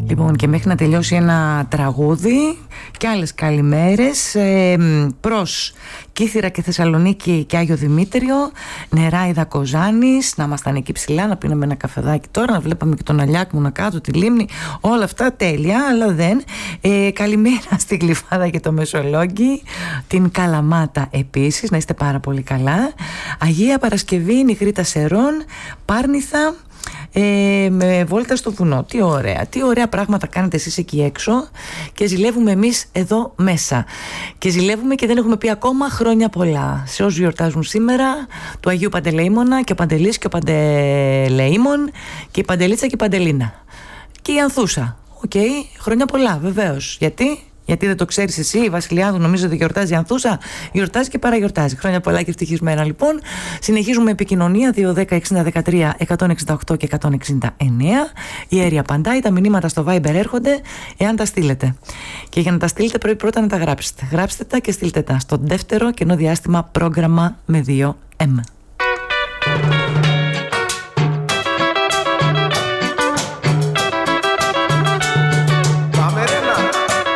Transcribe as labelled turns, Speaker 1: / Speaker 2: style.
Speaker 1: Λοιπόν, και μέχρι να τελειώσει ένα τραγούδι και άλλες καλημέρες προς Κύθυρα και Θεσσαλονίκη και Άγιο Δημήτριο, Νεράιδα Κοζάνης, να ήμασταν εκεί ψηλά, να πίναμε ένα καφεδάκι τώρα, να βλέπαμε και τον Αλιάκμουνα κάτω, τη λίμνη, όλα αυτά τέλεια, αλλά δεν. Καλημέρα στη Γλυφάδα και το Μεσολόγγι, την Καλαμάτα επίσης, να είστε πάρα πολύ καλά. Αγία Παρασκευή, Νιχρήτα Σερών, Πάρνηθα, με βόλτα στο βουνό. Τι ωραία πράγματα κάνετε εσείς εκεί έξω και ζηλεύουμε εμείς εδώ μέσα. Και ζηλεύουμε και δεν έχουμε πει ακόμα χρόνια πολλά σε όσους γιορτάζουν σήμερα, του Αγίου Παντελεήμωνα και ο Παντελής και ο Παντελεήμων και η Παντελίτσα και η Παντελίνα και η Ανθούσα. Χρόνια πολλά βεβαίως. Γιατί δεν το ξέρεις εσύ, η Βασιλιάδου νομίζω ότι γιορτάζει η Ανθούσα, γιορτάζει και παραγιορτάζει. Χρόνια πολλά και ευτυχισμένα λοιπόν. Συνεχίζουμε επικοινωνία 210-60-13 168 και 169. Η Έρη απαντάει, τα μηνύματα στο Viber έρχονται εάν τα στείλετε. Και για να τα στείλετε πρέπει πρώτα να τα γράψετε. Γράψτε τα και στείλτε τα στο δεύτερο κενό διάστημα πρόγραμμα με 2M.